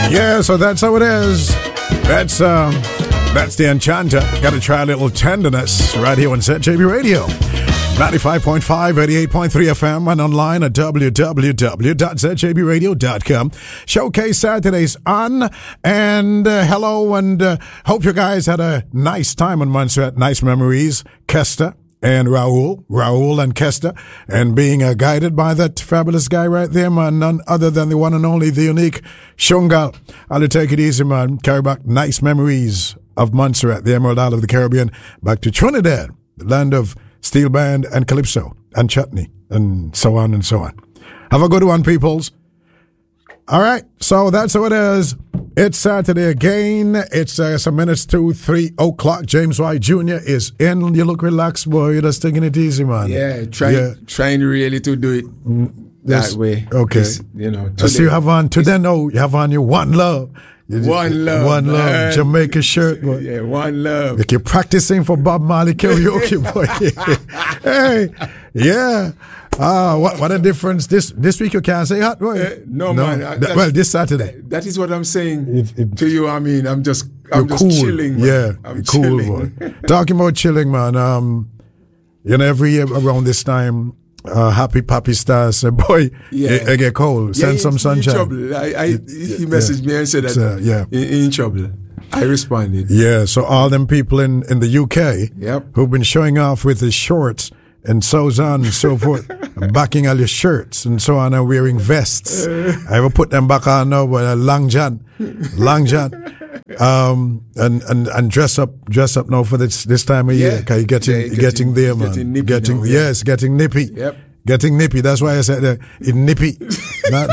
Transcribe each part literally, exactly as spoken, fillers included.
Yeah, so that's how it is. That's um, that's the Enchanter. Got to try a little tenderness right here on Z J B Radio. ninety-five point five, eighty-eight point three F M and online at w w w dot z j b radio dot com. Showcase Saturdays on. And uh, hello, and uh, hope you guys had a nice time on Montserrat. Nice memories. Kester and Raul, Raul and Kester, and being uh, guided by that fabulous guy right there, man, none other than the one and only, the unique Shungal. I'll take it easy, man. Carry back nice memories of Montserrat, the Emerald Isle of the Caribbean, back to Trinidad, the land of steel band and calypso and chutney and so on and so on. Have a good one, peoples. All right, so that's how it is. It's Saturday again. It's uh, some minutes to three o'clock. James White Junior is in. You look relaxed, boy. You're just taking it easy, man. Yeah, trying yeah. trying really to do it mm, that yes. way. Okay. You know. So you have on today. No, you have on your One Love. You, one love, one man. love, Jamaica shirt, boy. Yeah, one love. Like you're practicing for Bob Marley karaoke, boy. Hey, yeah. Ah, uh, what what a difference this this week you can't say hot, boy. Uh, no, no, man. I, that, well, this Saturday. That, that is what I'm saying it, it, to you. I mean, I'm just I'm just cool. chilling. Man. Yeah, I'm cool, chilling. boy. Talking about chilling, man. Um, you know, every year around this time. Uh, happy Pappy Star said, boy, yeah. I, I get cold. Send yeah, some sunshine. In trouble. I, I, he messaged yeah. me and said that uh, yeah. in, in trouble. I responded. Yeah, so all them people in, in the U K yep. who've been showing off with the shorts and so on and so forth, backing all your shirts and so on and wearing vests. Uh, I will put them back on now with a long john. Long john. Um and, and, and dress up dress up now for this this time of yeah. year. Cause you're getting yeah, getting, getting there, man. Getting nippy getting now, yeah. yes, getting nippy. Yep. Getting nippy. That's why I said that. It nippy. Not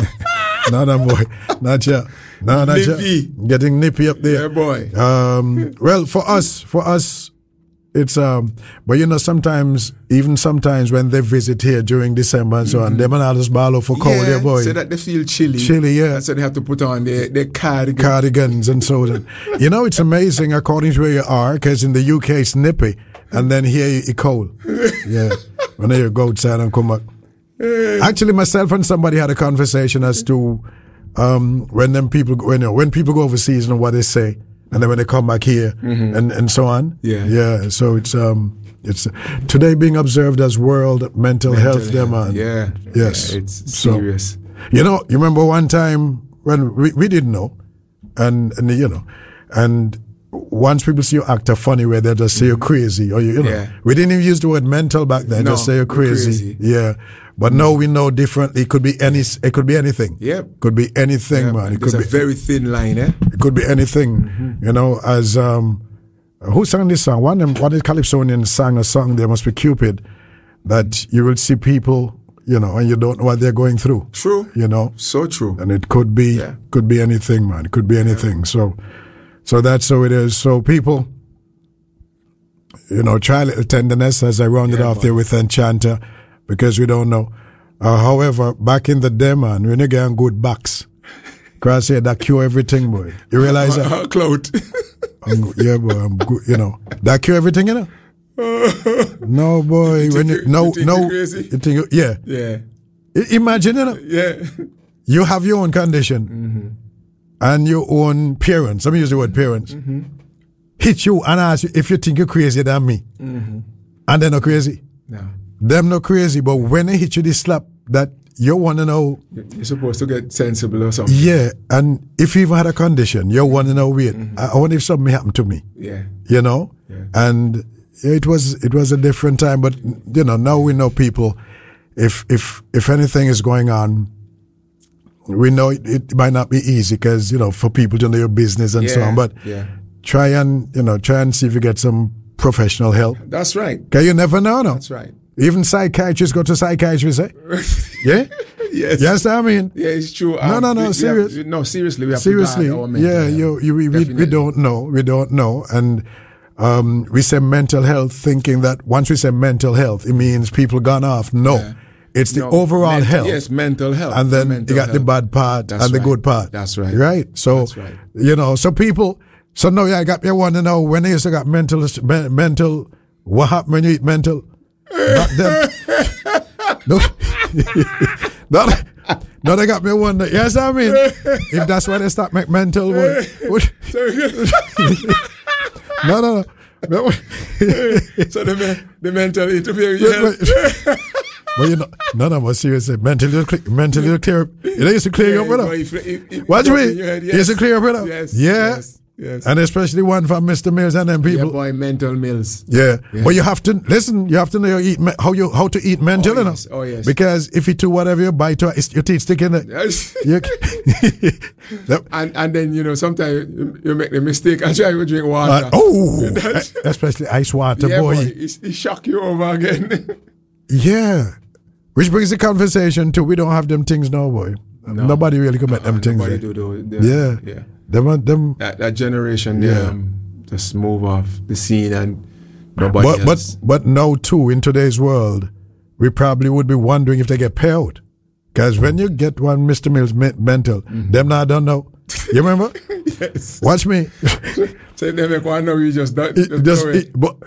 no, no, boy. Not ya. No, not nippy. ya. Getting nippy up there. Yeah, boy. Um well for us for us it's um but you know sometimes even sometimes when they visit here during December and so mm-hmm. on, them and all just ball for cold, yeah, yeah, boy. So that they feel chilly. Chilly, yeah. So they have to put on their, their cardigans. Cardigans and so on. You know, it's amazing according to where you are, because in the U K it's nippy, and then here it's cold. Yeah. When you go outside and come back. Actually, myself and somebody had a conversation as to um, when them people when you know, when people go overseas and what they say, and then when they come back here mm-hmm. and, and so on. Yeah. Yeah. So it's um it's today being observed as World Mental, Mental Health Day, man. Yeah. Yes. Yeah, it's serious. So, you know, you remember one time when we, we didn't know, and, and you know, and once people see you act a funny way, they just say you're crazy, or you, you know, yeah. we didn't even use the word mental back then. No, just say you're crazy. crazy. Yeah. But now we know differently. It could be any. It could be anything. Yep. Could be anything, yeah, man. It There's could a be very thin line, eh? It could be anything. Mm-hmm. You know, as um, who sang this song? One of them, one of the Calypsonians sang a song. There must be Cupid. That you will see people, you know, and you don't know what they're going through. True. You know. So true. And it could be, yeah. could be anything, man. It could be anything. Yeah. So, so that's how it is. So people, you know, try a little tenderness as I rounded yeah, off man. there with Enchanter, because we don't know. Uh, however, back in the day, man, when you get on good backs, cross here, that cure everything, boy. You realize that? Uh, clout. I'm, yeah, boy, I'm good, you know. That cure everything, you know? No, boy. You when you, you, no, you think no. you're crazy? You think you, yeah. Yeah. I, imagine, you know? Yeah. You have your own condition mm-hmm. and your own parents. Let me use the word parents. Mm-hmm. Hit you and ask you if you think you're crazier than me. Mm-hmm. And they're not crazy. No. Them not crazy, but when they hit you this slap, that you want to know. You're supposed to get sensible or something. Yeah, and if you even had a condition, you want to know, wait, mm-hmm. I wonder if something happened to me. Yeah. You know? Yeah. And it was it was a different time, but, you know, now we know people, if if if anything is going on, we know it, it might not be easy because, you know, for people to know your business and yeah. so on, but yeah. try and, you know, try and see if you get some professional help. That's right. Because you never know, no? That's right. Even psychiatrists go to psychiatrists, eh? Yeah? Yes. Yes, I mean. Yeah, it's true. No, um, no, no, we, serious. We have, no, seriously, we have seriously. to guard our mental yeah, health. you, you, we, we, we don't know. We don't know. And um, we say mental health thinking that once we say mental health, it means people gone off. No. Yeah. It's the no, overall mental, health. Yes, mental health. And then mental you got health. the bad part That's and the right. good part. That's right. Right? So, That's right. you know, so people, so now yeah, I got me want to know when they used to got mental, mental, what happened when you eat mental? Not them. No, not, No, they got me wonder. Yes, I mean, if that's why they start make mental, boy. no, no, no. So the me- the mental interview. Yes. But you know, no, no, but seriously, mentally, mentally clear. You know, used to clear Yeah, up, brother. no, if- if- if- Watch if- me. in your head, You used to clear up, brother. Yes. Yeah. Yes. Yes. And especially one from Mister Mills and them Yeah, people. boy, mental mills. Yeah. Yeah. But you have to listen. You have to know you eat me- how you how to eat mental, Oh, you know? yes. Oh, yes. Because if you do whatever you bite to, it's your teeth sticking it. Yes. You, That- And and then you know sometimes you, you make the mistake and try to drink water. uh, oh, That's- especially ice water, yeah, boy. boy, it, it shock you over again. Yeah. Which brings the conversation to we don't have them things now, boy. No. Nobody really commit them things. Nobody eh? do those. Yeah. yeah. Them, are- them, That, that generation, they, Yeah. um, just move off the scene and nobody but, else. but, but now, too, in today's world, we probably would be wondering if they get paid out. Because when you get one Mister Mills me- mental, Mm-hmm. them now don't know. You remember? Yes. Watch me. So they make one know you just don't. It just just, do it. it- but,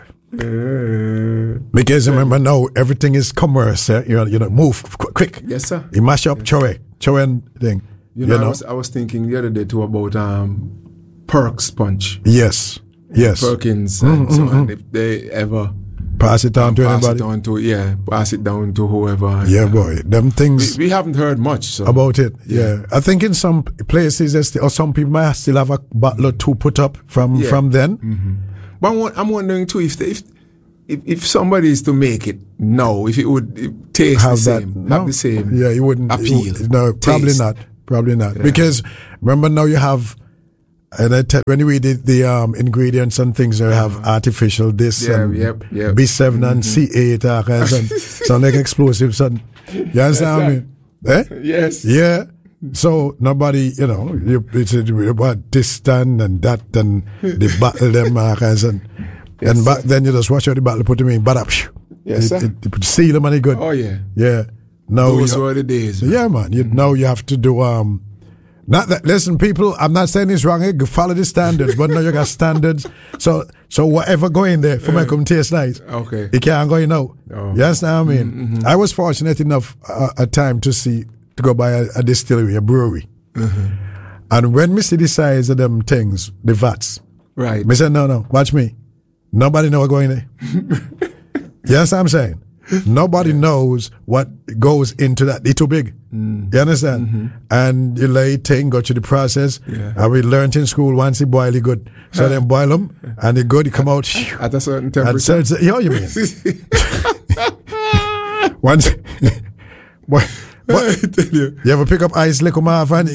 Uh, because remember now, everything is commerce. Eh? You know, you know, move qu- quick. yes, sir. You mash up chow chow and thing. You know, I, was, I was thinking the other day too about um, Perks Punch, Yes. Yes. Perkins, and so on. If they ever Pass it down to pass anybody. it on to yeah, pass it down to whoever. and, Yeah, uh, boy. Them We, things we haven't heard much. So. about it. Yeah. I think in some places, there's still, or some people might still have a bottle or two put up from, Yeah. from then. But I'm, won- I'm wondering too if, they, if if if somebody is to make it now, if it would it taste Have the that. same, No. have the same. Yeah, you wouldn't. appeal, you would- no, probably taste. not. Probably not. Yeah. Because remember now you have, and I tell, when we did the um, ingredients and things, you have artificial this Yeah, and yep, yep. B seven and C eight uh, and sound like explosives. And, you understand what I mean? Eh? Yes. Yeah. So nobody, you know, you, it's uh, what this done and that and the battle them uh, and and Yes, back sir. then you just watch out the battle, put them in, but up, Yes, it, sir. it, it, seal them and it good. Oh yeah. Yeah. No, Those you- were the days. man. yeah, man. You know you have to do um. Not that. Listen, people. I'm not saying it's wrong. Eh? Follow the standards, but now you got standards. So so whatever go in there for me come taste nice. Okay. It can't go in out. Oh. Yes, now I mean. I was fortunate enough uh, a time to see to go by a, a distillery, a brewery, and when me see the size of them things, the vats, Right. me say no, no, watch me. Nobody know what going there. Yes, I'm saying. Nobody knows what goes into that. It's too big. You understand? And you lay thing, go through the process. Yeah. And we learned in school once you boil it good. So then boil them, and it good, it come out. At a certain And temperature. so it's, you know what you mean? Once, what, what, I tell you. you ever pick up ice, lick them off, and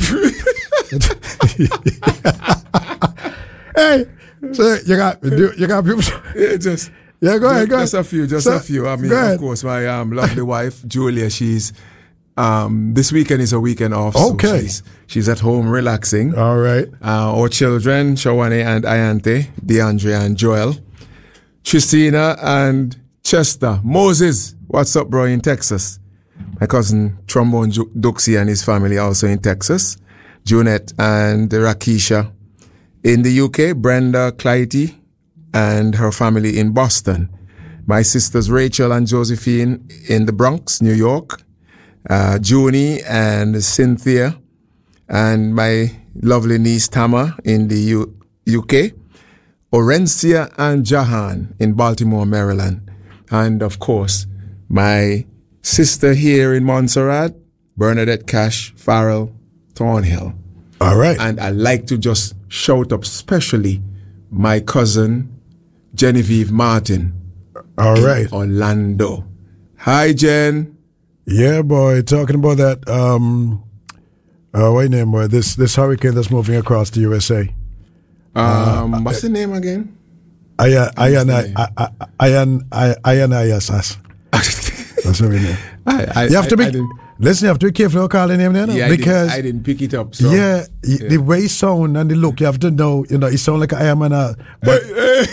hey, so you got you got people. Yeah, just Yeah, go ahead, go ahead. Just a few, just So- a few. I mean, go ahead. of course, my um, lovely wife Julia. She's um, this weekend is a weekend off. so Okay. she's, she's at home relaxing. All right. Uh, our children, Shawane and Ayante, DeAndre and Joel, Tristina and Chester. Moses, what's up, bro, in Texas? My cousin Trombone Ju- Duxie and his family also in Texas. Junette and Rakisha in the U K. Brenda Clytie and her family in Boston. My sisters Rachel and Josephine in the Bronx, New York. Uh, Junie and Cynthia, and my lovely niece Tama in the U- UK. Orencia and Jahan in Baltimore, Maryland. And of course, my sister here in Montserrat, Bernadette Cash Farrell Thornhill. All right. And I like to just shout up specially my cousin Genevieve Martin, All right. Orlando. Hi, Jen. Yeah, boy. Talking about that. Um, uh, wait, name, boy. This this hurricane that's moving across the U S A. Um, what's the name again? Ayan, ayan, name? ayan, ayan, ayan, ayasas. That's what we name. I, I, You have to I- be. I didn't- Listen, you have to be careful how you call the name there, no? yeah, because I didn't, I didn't pick it up. So. yeah, y- the way it sound and the look, you have to know. You know, it sound like I am and a, but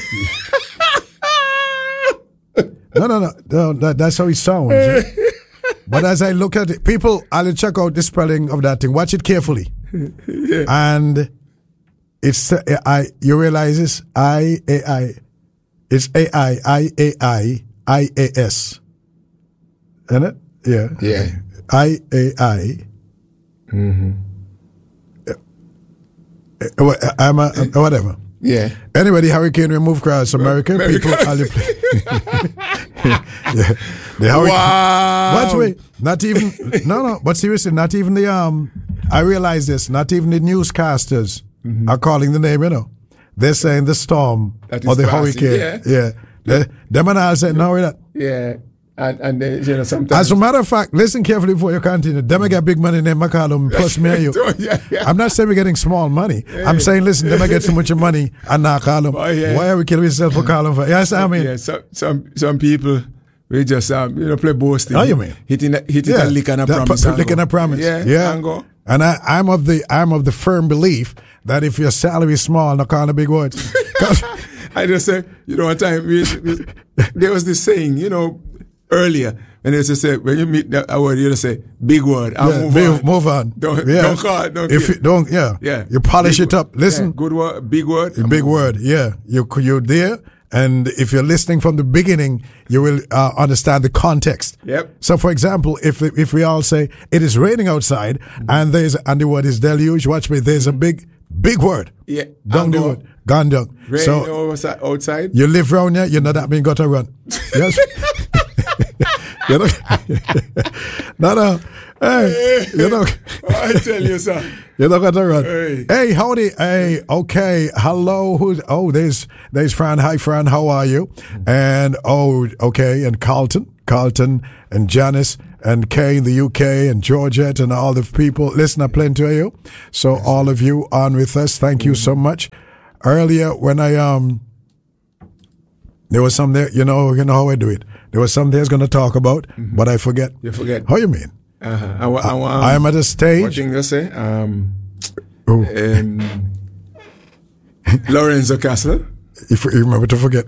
no, no, no, no. That, that's how it sounds. eh? But as I look at it, people, I'll check out the spelling of that thing. Watch it carefully, and it's uh, I. You realize this? I A I. It's A I I A I I A S. Isn't it? Yeah. Yeah. I A I. Mm-hmm. Uh, I'm a, uh, whatever. Yeah. Anyway, the hurricane removed across America. America. People are yeah. The hurricane. Wow. But wait, not even no no. But seriously, not even the um. I realize this. Not even the newscasters mm-hmm. are calling the name. You know, they're saying the storm or the passing. hurricane. Yeah. Yeah. They, them and I said no. We're not. Yeah. And, and then, you know, sometimes. As a matter of fact, listen carefully before you continue. Them I get big money, them I call them plus me and you. yeah, yeah. I'm not saying we're getting small money. Hey. I'm saying, listen, them I get so much money and now call them. Oh, yeah. Why are we killing ourselves for calling for? Yes, I mean. Yeah, so, some some people, we just, um, you know, play boasting. Oh, you mean? Hitting, hitting Yeah. a lick and a That promise. p- lick and a promise. Yeah. Yeah. And go. And I, I'm of the I'm of the firm belief that if your salary is small, not calling big words. I just say, you know, one time we, we, there was this saying, you know, earlier, and they used to say, when you meet a word, you just say, big word, and Yeah, move, move, on. move on. Don't, Yeah. don't call it, don't If care. you don't, yeah, Yeah. you polish Big it up. word. Listen, Yeah, good word, big word. and big move on. word. Yeah, you you're there, and if you're listening from the beginning, you will uh, understand the context. Yep. So, for example, if if we all say it is raining outside, mm-hmm. and there's and the word is deluge, watch me. There's a big big word. Yeah. Don't do it. Gone down. Rain So outside, outside. you live round here, you know that mean got to run. Yes. You know, no, no. Hey, you know, I tell you, sir. you know got to run. Hey. Hey, howdy. Hey, okay. Hello. Who's? Oh, there's there's Fran. Hi, Fran. How are you? And oh, okay. And Carlton, Carlton, and Janice, and Kay in the U K, and Georgette, and all the people. Listen, I plenty of you. So all of you on with us. Thank you so much. Earlier when I um, there was some there. You know, you know how I do it. There was something I was going to talk about, mm-hmm. but I forget. You forget. How you mean? Uh-huh. I, I, I, I am at a stage. What thing you say? Um, Oh. um, Lorenzo Castle. If you remember to forget.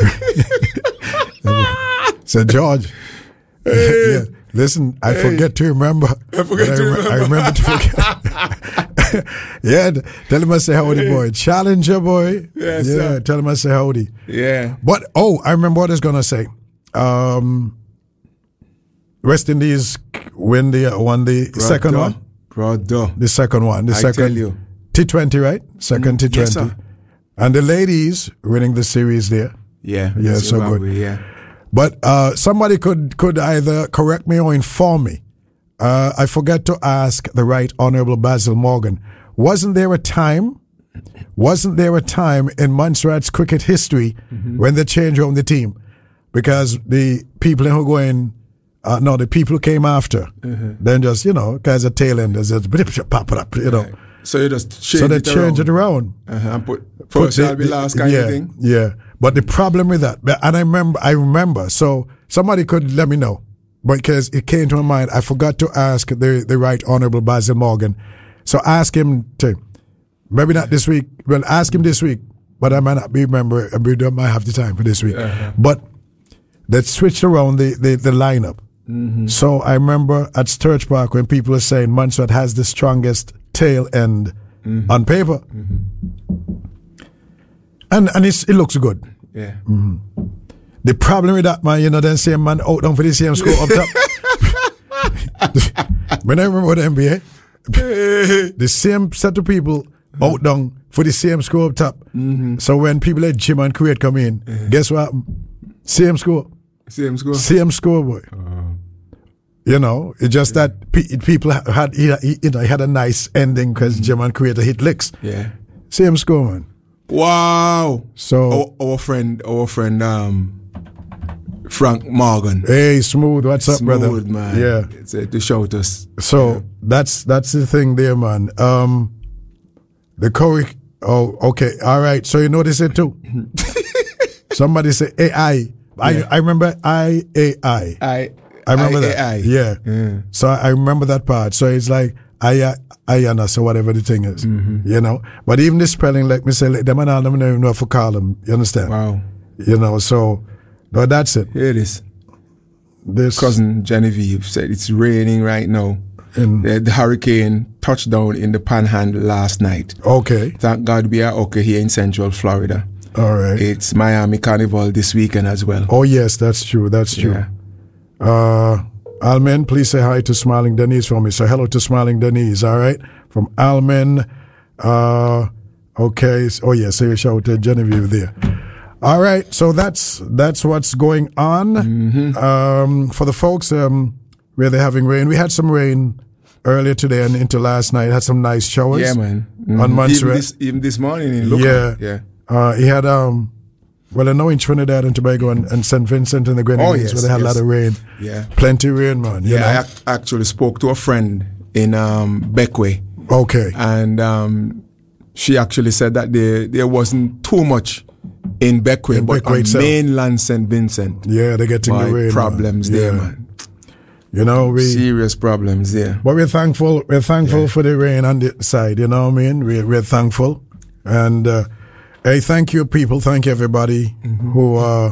Said George. Hey. Yeah. Listen, I Hey. forget to remember. I forget but to I, rem- remember. I remember to forget. Yeah, tell him I say howdy, Hey. boy. Challenger, boy. Yes, yeah, sir. tell him I say howdy. Yeah. But, oh, I remember what I was going to say. Um, West Indies win the, uh, won the Brother. second one. Brother. The second one. The I second. tell you. T twenty, right? Second Mm, T twenty. yes, sir. And the ladies winning the series there. Yeah. Yeah, so Zimbabwe, good. Yeah. But uh, somebody could, could either correct me or inform me. Uh, I forgot to ask the Right Honorable Basil Morgan. Wasn't there a time, wasn't there a time in Montserrat's cricket history mm-hmm. when they changed around the team? Because the people who go in, uh, no, the people who came after, mm-hmm. then just, you know, guys are tail enders, just pop it up, you know. Right. So you just change So they it change around. it around. Uh-huh. And put Put first the- shall be the- last kind yeah, of thing. Yeah. But the problem with that, but- and I remember, I remember, so somebody could let me know, because it came to my mind. I forgot to ask the, the Right Honorable Basil Morgan. So ask him to, maybe not this week, well, ask him this week, but I might not be remember, we don't might have the time for this week. Uh-huh. But they switched around the, the, the lineup. Mm-hmm. So I remember at Sturge Park when people were saying Montserrat has the strongest tail end mm-hmm. on paper. Mm-hmm. And and it's, it looks good. Yeah. Mm-hmm. The problem with that, man, you know, then same man out down for the same score up top. When I remember the N B A, the same set of people out down for the same score up top. Mm-hmm. So when people like Jim and Kuwait come in, Mm-hmm. guess what happened? Same score. Same score. Same score, boy. Uh, You know, it's just yeah. that pe- people had, he, he, you know, he had a nice ending because mm-hmm. Jim and Kuwait hit licks. Yeah. Same score, man. Wow. So, Our, our friend, our friend, um, Frank Morgan. hey, Smooth, what's up, Smooth, brother? man. Yeah. It's uh, to shout us. So Yeah. that's that's the thing there, man. Um, the Corey. Oh, okay, all right. So you notice it too. Somebody say A I. I Yeah. I remember I A I. I. I remember I, that. I, I. Yeah. Yeah. So I remember that part. So it's like I Ayanas or whatever the thing is, Mm-hmm. you know. But even the spelling, like me say, like, them and all them don't even know if I call them. You understand? Wow. You know. So, but that's it. Here it is. This Cousin Genevieve said it's raining right now. in, The, the hurricane touched down in the Panhandle last night. okay. Thank God we are okay here in Central Florida. All right. It's Miami Carnival this weekend as well. Oh yes, that's true. That's true. Yeah. Uh, Almin, please say hi to Smiling Denise for me. So hello to Smiling Denise, all right? From Almin. Uh, okay. Oh, yeah, say a shout to Genevieve there. All right, so that's that's what's going on. Mm-hmm. Um, for the folks um, where they're having rain, we had some rain earlier today and into last night. Had some nice showers. Yeah, man. Mm-hmm. On Montserrat. Even this, even this morning in Lucan. Yeah. Yeah. Uh, he had, um, well, I know in Trinidad and Tobago and, and Saint Vincent and the Grenadines Oh, yes, where they had yes. a lot of rain. Yeah. Plenty rain, man. You Yeah, know? I ac- actually spoke to a friend in um, Beckway. Okay. And um, she actually said that there, there wasn't too much in Beckway, In but Beckway on itself. mainland Saint Vincent. Yeah, they're getting My the rain. problems man. there, Yeah. man. You know, we. Serious problems there. But we're thankful. We're thankful Yeah. for the rain on the side. You know what I mean? We're, we're thankful. And uh, hey, thank you, people. Thank you, everybody Mm-hmm. who uh,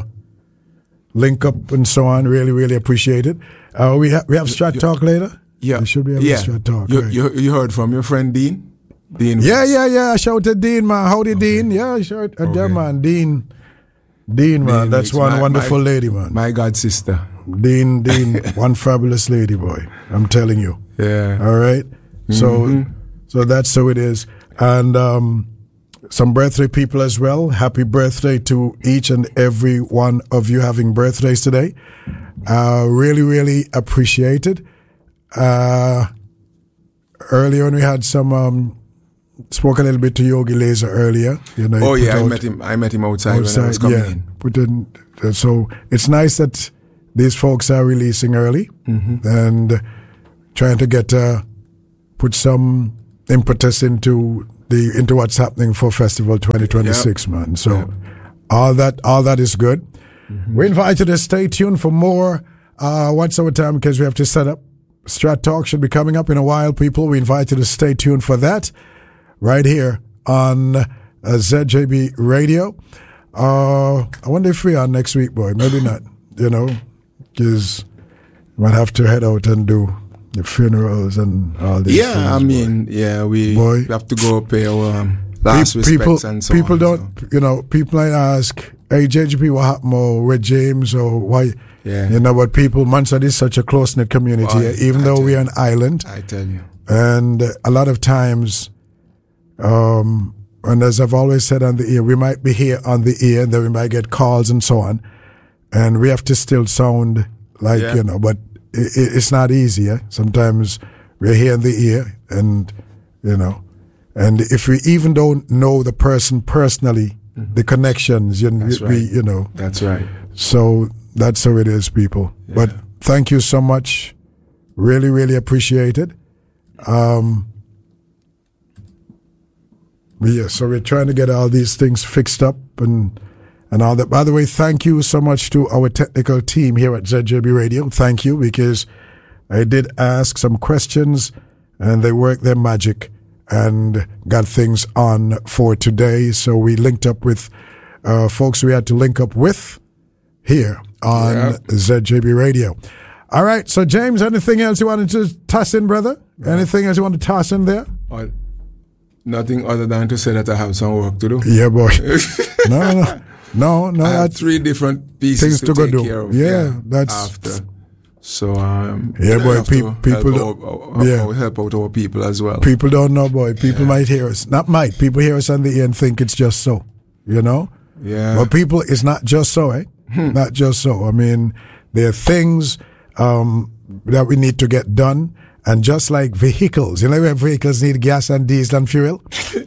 link up and so on. Really, really appreciate it. Uh, we have we have Strat you- Talk later. Yeah. We should be able yeah. to Strat Talk. You, right. you, you heard from your friend Dean? Dean. Yeah, yeah, yeah. I shouted Dean, man. Howdy, Okay. Dean. Yeah, I shouted at them, Okay. man. Dean. Dean, man. Dean That's is one my- wonderful my- lady, man. My God sister. Dean, Dean, one fabulous lady, boy. I'm telling you. Yeah. All right. So, Mhm. so that's how it is. And um, some birthday people as well. Happy birthday to each and every one of you having birthdays today. Uh, really, really appreciate it. Uh, earlier on, we had some. Um, spoke a little bit to Yogi Laser earlier. You know. he Oh put yeah, I out- met him. I met him outside, when I was outside, coming yeah. in. Put in, uh, so it's nice that these folks are releasing early Mm-hmm. and uh, trying to get uh, put some impetus into the into what's happening for Festival twenty twenty-six, man. So Yep. all that all that is good. Mm-hmm. We invite you to stay tuned for more. Uh, what's our time? Because we have to set up. Strat Talk should be coming up in a while, people. We invite you to stay tuned for that right here on uh, Z J B Radio. Uh, I wonder if we are next week, boy. Maybe not, you know, because might have to head out and do the funerals and all these Yeah, things, I boy. mean, yeah, we, Boy. we have to go pay our um, last Pe- respects people, and so people on. don't, so. you know, people might ask, hey, J G P, what happened or with James or why? Yeah. You know, but people, Mansard is such a close-knit community, Boy, even I though tell we're you. an island. I tell you. And a lot of times, um, and as I've always said on the ear, we might be here on the ear and then we might get calls and so on. And we have to still sound like, Yeah. you know, but it, it's not easy. Eh? Sometimes we're here in the ear and, you know, and if we even don't know the person personally, mm-hmm. the connections, you, That's we, right. you know. That's right. So that's how it is, people. Yeah. But thank you so much. Really, really appreciate it. Um, yeah, so we're trying to get all these things fixed up and and all that. By the way, thank you so much to our technical team here at Z J B Radio. Thank you, because I did ask some questions and they worked their magic and got things on for today. So we linked up with uh, folks we had to link up with here on Yeah. Z J B Radio. All right, so James, anything else you wanted to toss in, brother? Yeah. Anything else you want to toss in there? Or nothing other than to say that I have some work to do. Yeah, boy. no, no, no. No, no, I have that's three different pieces things to, to go take do. care of. Yeah, that's- after. So um, Yeah, I boy, have peop- to people help, don't- our, yeah. our, help out our people as well. people don't know, boy. People Yeah. might hear us. Not might. People hear us on the ear and think it's just so. You know? Yeah. But people, it's not just so, eh? Not just so. I mean, there are things um, that we need to get done. And just like vehicles, you know, where vehicles need gas and diesel and fuel.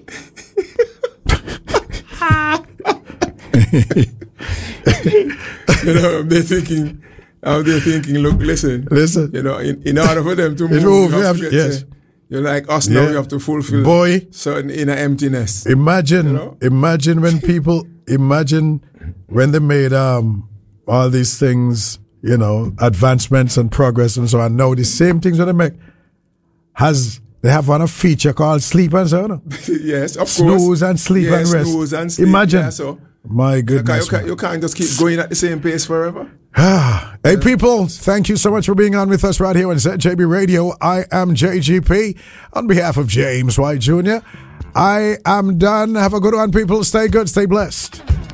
You know, they're thinking, how they're thinking, look, listen, Listen. you know, in, in order for them to It move, move, you we have have- to get yes. to- you're like us now, Yeah. you have to fulfill Boy. certain inner emptiness. Imagine, You know? imagine when people, imagine when they made um, all these things, you know, advancements and progress and so on. Now the same things that they make has, they have one a feature called sleep and so on. Yes, of course. Snooze and sleep Yes, and rest. snooze and sleep. Imagine. Yeah, so My you, can't, goodness. you, can't, you can't just keep going at the same pace forever. Hey people, thank you so much for being on with us right here on Z J B Radio. I am J G P on behalf of James White Junior I am done. Have a good one, people. Stay good, stay blessed.